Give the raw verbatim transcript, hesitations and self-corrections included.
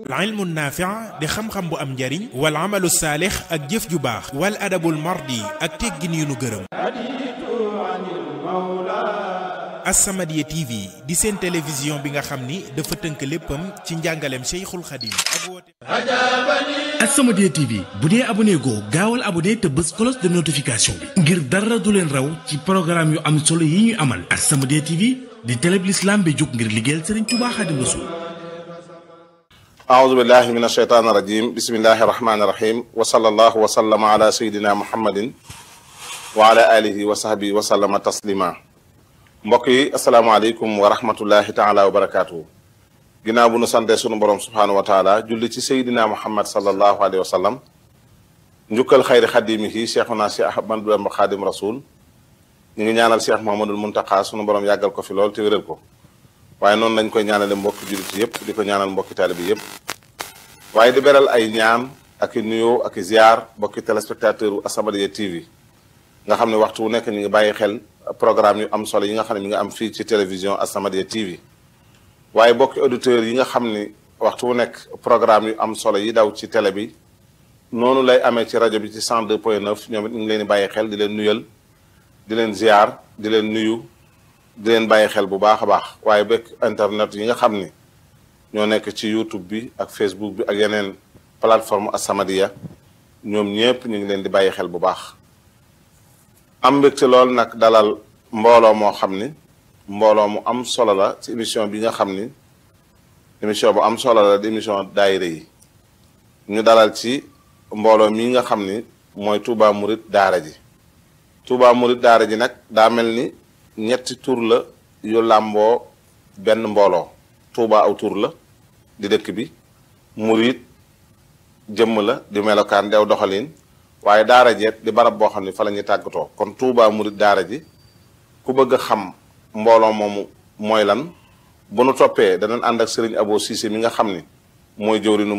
al ilmu naafi' di xam-xam bu am njariñ wal amalu saalix ak jëf ju baax wal adabul mardi ak teggin yu nu gërëm. As-Samadiyya T V di seen télévision bi nga xam ni dafa tënk léppam ci njàngaleem Cheikhul Khadim ak woote. As-Samadiyya T V bu dee abonné goo gaawal abonné te bës cloche de notification bi ngir dara du leen raw ci programme yu am solo yi ñuy amal. As-Samadiyya T V di télé bi l'islam bi jóg ngir liggéeyal Serigne Touba Khadim Rassoul. أعوذ بالله من الشيطان الرجيم بسم الله الرحمن الرحيم وصلى الله وسلم على سيدنا محمد وعلى آله وصحبه وسلم تسليما mbokk yi asalaamaaleykum wa rahmatullahi taala wa barakaatu. ginnaaw bu nu sante sunu borom subhaanahu wa taala julli ci Seydina Muhammad sallallahu alayhi wa sallam njukkal xayri xadimihi cheikhuna Cheikh Ahmadou Bamba Xaadim Rasul ñu ngi ñaanal Cheikh Mouhamadoul Mountakha sunu borom yàggal ko fi lool te wéral ko waaye noonu lañ koy ñaanale mbokki jullit yëpp di ko ñaanal mbokki taalibe yëpp waaye di beral ay ñaan ak i nuyoo ak i ziar mbokki téléspectateur u As-Samadiyya T V nga xam ne waxtu wu nekk ñu ngi bàyyi xel programme yu am solo yi nga xam ne mi nga am fii ci télévision As-Samadiyya T V waaye bokki auditeurs yi nga xam ni waxtu wu nekk programme yu am solo yi daw ci télé bi noonu lay amee ci rajo bi ci cent deux point neuf ñoom it ñu ngi leen di bàyyi xel di leen nuyal di leen ziar di leen nuyu di leen bàyyi xel bu baax a baax waaye bekk internet yi nga xam ni ñoo nekk ci YouTube bi ak Facebook bi ak yeneen plateforme As-Samadiyya ñoom ñëpp ñu ngi leen di bàyyi xel bu baax am mbégte lool nag dalal mbooloo moo xam ni mbooloo mu am solo la ci émission bi nga xam ni émission bu am solo la di émission daayira yi ñu dalal ci mbooloo mii nga xam ni mooy Touba Mouride daara ji Touba Mouride daara ji nag daa mel ni ñetti tur la yu làmboo benn mbooloo Touba aw tur la di dëkk bi Mouride jëmm la di melokaan dew doxalin waaye daara jeet di barab boo xam ne fa la ñuy tàggatoo kon Touba Mouride daara ji ku bëgg a xam mbooloo moomu mooy lan bu nu toppee danañ ànd ak Serigne Abo Cissé mi nga xam ni mooy jëwrinu